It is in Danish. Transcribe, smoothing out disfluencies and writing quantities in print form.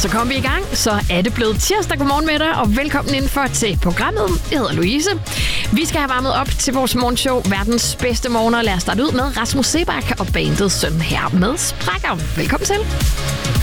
så kom vi i gang. Så er det blevet tirsdag. Godmorgen med dig, og velkommen indenfor til programmet. Jeg hedder Louise. Vi skal have varmet op til vores morgenshow, verdens bedste morgener. Lad os starte ud med Rasmus Seebach og bandet Søn her med Sprækker. Velkommen til.